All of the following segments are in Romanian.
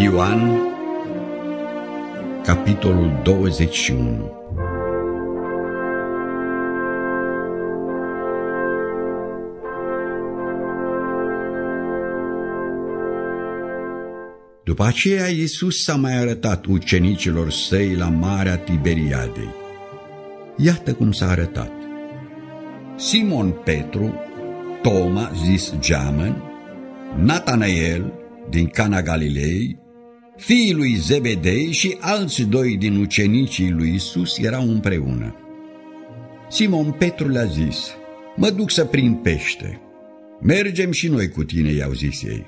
Ioan, capitolul 21. După aceea, Iisus s-a mai arătat ucenicilor săi la Marea Tiberiadei. Iată cum s-a arătat: Simon Petru, Toma, zis Geamăn, Natanael, din Cana Galilei, fiii lui Zebedei și alți doi din ucenicii lui Iisus erau împreună. Simon Petru le-a zis: mă duc să prind pește. Mergem și noi cu tine, i-au zis ei.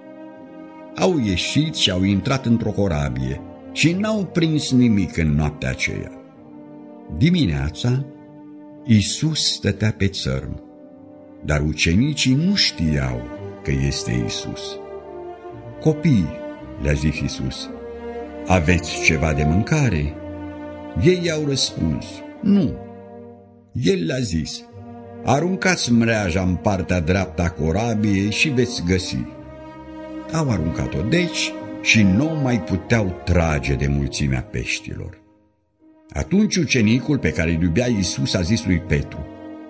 Au ieșit și au intrat într-o corabie și n-au prins nimic în noaptea aceea. Dimineața, Iisus stătea pe țărm, dar ucenicii nu știau că este Iisus. Copii, le-a zis Iisus, aveți ceva de mâncare? Ei i-au răspuns, nu. El le-a zis, aruncați mreaja în partea dreaptă a corabiei și veți găsi. Au aruncat-o deci și nu mai puteau trage de mulțimea peștilor. Atunci ucenicul pe care îl iubea Iisus a zis lui Petru,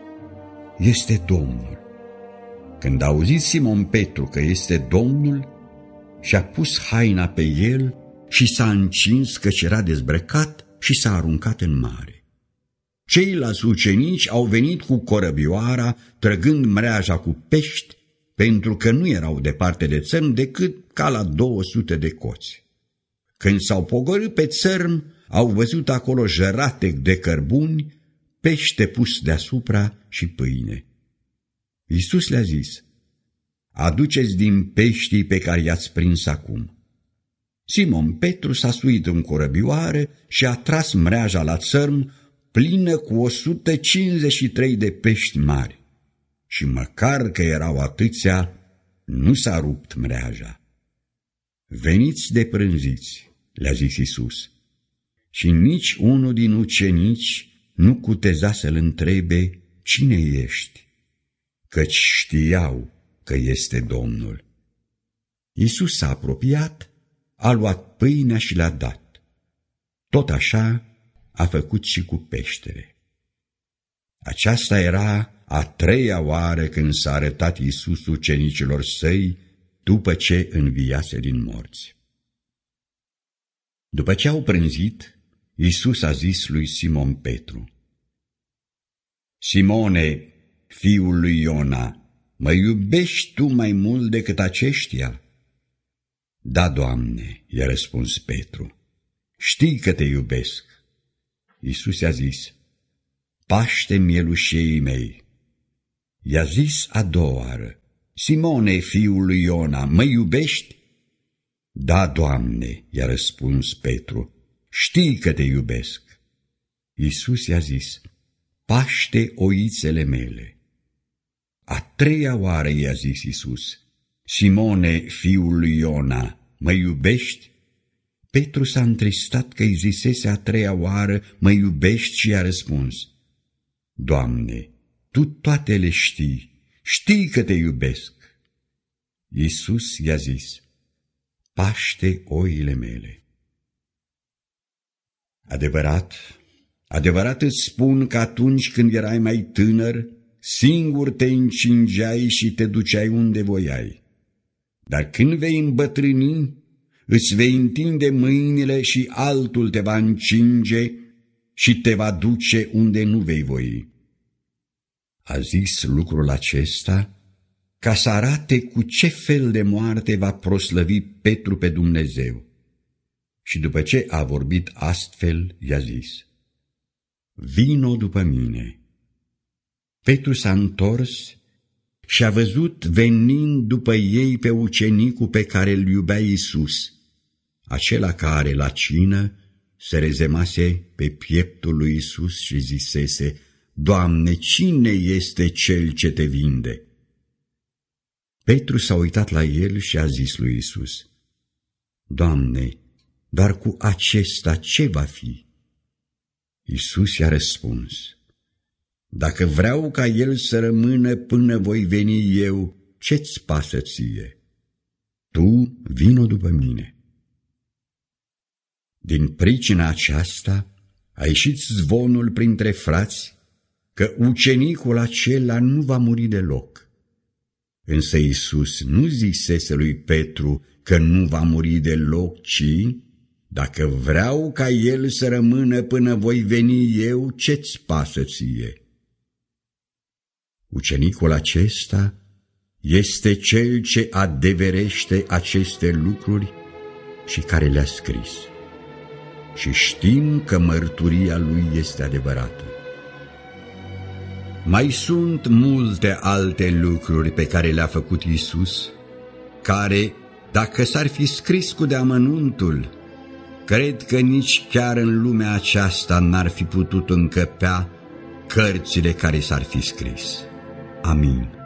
este Domnul. Când a auzit Simon Petru că este Domnul, și-a pus haina pe el și s-a încins căci era dezbrăcat și s-a aruncat în mare. Ceilalți ucenici au venit cu corăbioara, trăgând mreaja cu pești, pentru că nu erau departe de țărm decât ca la 200 de coți. Când s-au pogorât pe țărm, au văzut acolo jăratec de cărbuni, pește pus deasupra și pâine. Iisus le-a zis, aduceți din peștii pe care i-ați prins acum. Simon Petru s-a suit în corăbioară și a tras mreaja la țărm, plină cu 153 de pești mari. Și măcar că erau atâția, nu s-a rupt mreaja. Veniți de prânziți, le-a zis Iisus. Și nici unul din ucenici nu cuteza să-l întrebe, cine ești? Căci știau că este Domnul. Iisus s-a apropiat, a luat pâinea și l-a dat. Tot așa a făcut și cu peștele. Aceasta era a treia oară când s-a arătat Iisus ucenicilor săi după ce înviase din morți. După ce au prânzit, Iisus a zis lui Simon Petru, Simone, fiul lui Iona, mă iubești tu mai mult decât aceștia? Da, Doamne, i-a răspuns Petru, știi că te iubesc. Iisus i-a zis, paște mielușeii mei. I-a zis a doua oară, Simone, fiul lui Iona, mă iubești? Da, Doamne, i-a răspuns Petru, știi că te iubesc. Iisus i-a zis, paște oițele mele. A treia oară i-a zis Iisus, Simone, fiul lui Iona, mă iubești? Petru s-a întristat că îi zisese a treia oară, mă iubești, și i-a răspuns, Doamne, Tu toate le știi, știi că te iubesc. Iisus i-a zis, paște oile mele. Adevărat, adevărat îți spun că atunci când erai mai tânăr, singur te încingeai și te duceai unde voiai. Dar când vei îmbătrâni, îți vei întinde mâinile și altul te va încinge și te va duce unde nu vei voi. A zis lucrul acesta ca să arate cu ce fel de moarte va proslăvi Petru pe Dumnezeu. Și după ce a vorbit astfel, i-a zis, vino după mine. Petru s-a întors și a văzut venind după ei pe ucenicul pe care îl iubea Iisus, acela care la cină se rezemase pe pieptul lui Iisus și zisese, Doamne, cine este cel ce te vinde? Petru s-a uitat la el și a zis lui Iisus, Doamne, dar cu acesta ce va fi? Iisus i-a răspuns, dacă vreau ca el să rămână până voi veni eu, ce-ți pasă ție? Tu vino după mine. Din pricina aceasta a ieșit zvonul printre frați că ucenicul acela nu va muri deloc. Însă Iisus nu zisese lui Petru că nu va muri deloc, ci: dacă vreau ca el să rămână până voi veni eu, ce-ți pasă ție? Ucenicul acesta este cel ce adeverește aceste lucruri și care le-a scris. Și știm că mărturia lui este adevărată. Mai sunt multe alte lucruri pe care le-a făcut Iisus, care, dacă s-ar fi scris cu deamănuntul, cred că nici chiar în lumea aceasta n-ar fi putut încăpea cărțile care s-ar fi scris. Amin.